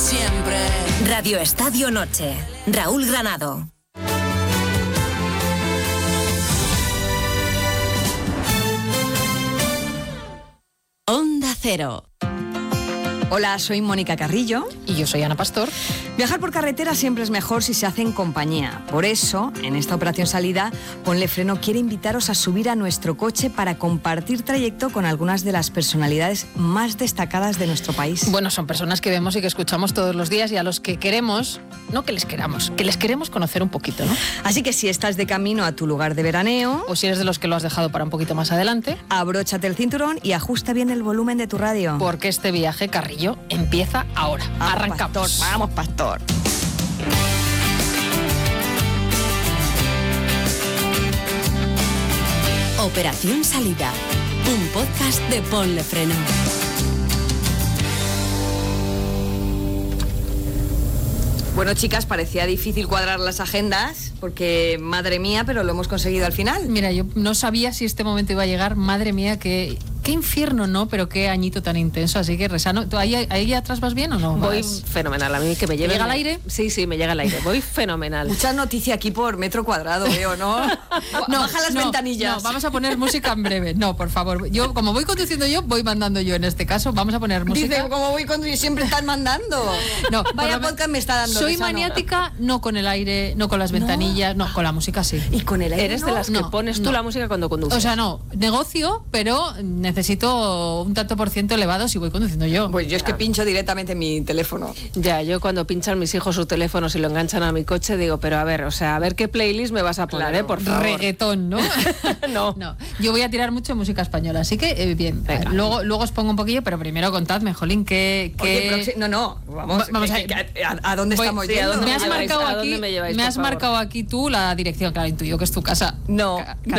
siempre. Radio Estadio Noche. Raúl Granado. Onda Cero. Hola, soy Mónica Carrillo. Y yo soy Ana Pastor. Viajar por carretera siempre es mejor si se hace en compañía. Por eso, en esta operación salida, Ponle Freno quiere invitaros a subir a nuestro coche para compartir trayecto con algunas de las personalidades más destacadas de nuestro país. Bueno, son personas que vemos y que escuchamos todos los días y a los que queremos, no que les queramos, que les queremos conocer un poquito, ¿no? Así que si estás de camino a tu lugar de veraneo, o si eres de los que lo has dejado para un poquito más adelante, abróchate el cinturón y ajusta bien el volumen de tu radio. Porque este viaje, Carrillo, empieza ahora. Arrancamos. Pastor, vamos, Pastor. Operación Salida. Un podcast de Ponle Freno. Bueno, chicas, parecía difícil cuadrar las agendas, porque, madre mía, pero lo hemos conseguido al final. Mira, yo no sabía si este momento iba a llegar. Madre mía, qué infierno, ¿no? Pero qué añito tan intenso. Así que, Resano, ¿tú ahí atrás vas bien o no? Voy fenomenal. A mí que me lleve. ¿Te llega al aire? Sí, me llega al aire. Voy fenomenal. Mucha noticia aquí por metro cuadrado, veo, ¿no? Baja las ventanillas. No, vamos a poner música en breve. No, por favor. Yo, como voy conduciendo yo, voy mandando yo en este caso. Vamos a poner música. Dice, como voy conduciendo, siempre están mandando. No, vaya podcast me está dando. Soy Resano. maniática, no con el aire, no con las ventanillas, no, con la música sí. ¿Y con el aire? Eres de las que pones tú la música cuando conduces. O sea, no, negocio, pero necesito un tanto por ciento elevado si voy conduciendo yo. Pues yo es que pincho directamente mi teléfono. Ya, yo cuando pinchan mis hijos sus teléfonos y lo enganchan a mi coche, digo, pero a ver, qué playlist me vas a poner, Claro. por favor. Reggaetón, ¿no? No. Yo voy a tirar mucho música española, así que bien. Luego os pongo un poquillo, pero primero contadme, Jolín, que... Oye, vamos a ¿a dónde estamos sí, yendo? ¿a dónde Me has marcado ¿a dónde aquí, me lleváis, me por has favor? marcado aquí tú la dirección, claro, intuyo que es tu casa. No.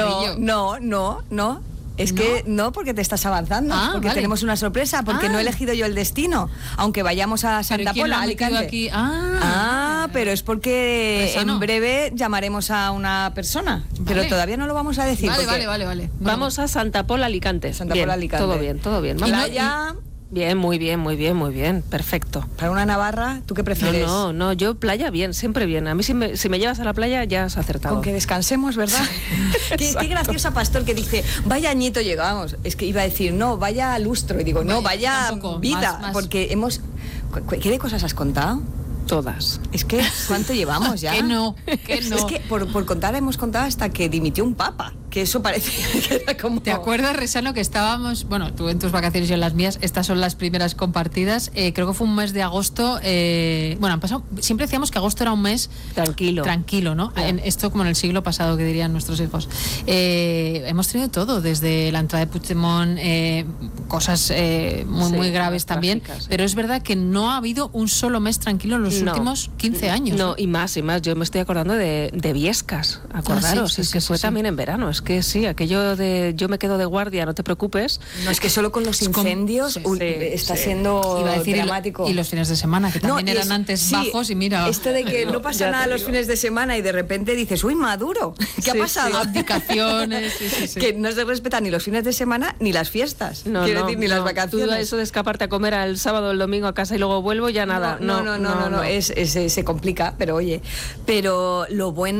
Es ¿No? que no, porque te estás avanzando, porque vale. tenemos una sorpresa, porque no he elegido yo el destino, aunque vayamos a Santa ¿Quién lo Pola, ha metido Alicante. aquí? Pero es porque Resano. en breve llamaremos a una persona, pero Vale. todavía no lo vamos a decir. Vale. porque Vamos a Santa Pola, Alicante. Santa Bien, Pola, Alicante. Todo bien. Y Vamos. playa, Bien, muy bien. Perfecto. para una Navarra, ¿tú qué prefieres? No, yo playa bien, siempre bien. A mí si me llevas a la playa ya has acertado. Con que descansemos, ¿verdad? qué graciosa Pastor que dice, vaya añito llegamos. Es que iba a decir, no, vaya lustro. Y digo, no, vaya tampoco, vida. más. Porque hemos... ¿Qué de cosas has contado? Todas. Es que, ¿cuánto llevamos ya? Que no. Es que por contar hemos contado hasta que dimitió un papa. Que eso parece que era como... ¿Te acuerdas, Resano, que estábamos, bueno, tú en tus vacaciones y yo en las mías, estas son las primeras compartidas, creo que fue un mes de agosto, bueno, han pasado, siempre decíamos que agosto era un mes tranquilo, ¿no? Esto como en el siglo pasado, que dirían nuestros hijos. Hemos tenido todo, desde la entrada de Puigdemont, cosas muy graves también, trágicas, sí. Pero es verdad que no ha habido un solo mes tranquilo en los últimos 15 años. No, y más. Yo me estoy acordando de Viescas, acordaros, sí, es que fue también en verano. Es que sí, aquello de yo me quedo de guardia, no te preocupes. No, es que solo con los incendios está siendo Iba a decir, dramático. y los fines de semana, que también No, eran antes bajos y mira... Esto de que no pasa nada los fines de semana y de repente dices, uy, Maduro, ¿qué ha pasado? Abdicaciones, sí. Que no se respetan ni los fines de semana ni las fiestas. Quiero decir, ni las vacaciones. Tú eso de escaparte a comer el sábado o el domingo a casa y luego vuelvo, ya nada. No, se complica, pero oye, pero lo bueno